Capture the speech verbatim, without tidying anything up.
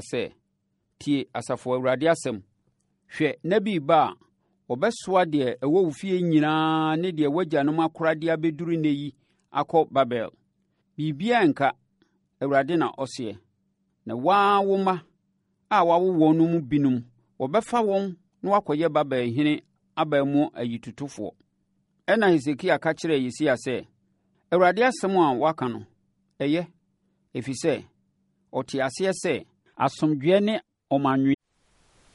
sɛ, tie Asafo Awurade asɛm. Hwɛ, nabi ba a ɔbɛsoa deɛ ɛwɔ wo fie nyinaa ne deɛ w'agyanom akora de abɛduru nnɛ yi akɔ Babel. Biribiara nka, Awurade na ɔseɛ. Na waa wo mma a wawo wɔn no mu binom, wɔbɛfa wɔn na wakɔyɛ Babelhene abaamu ayitotofoɔ. Ɛna Hesekia ka kyerɛɛ Yesaia sɛ, Awurade asɛm a waka no, ɛyɛ, ɛfiri sɛ, ɔte aseɛ sɛ asomdwoeɛ ne ɔmanwe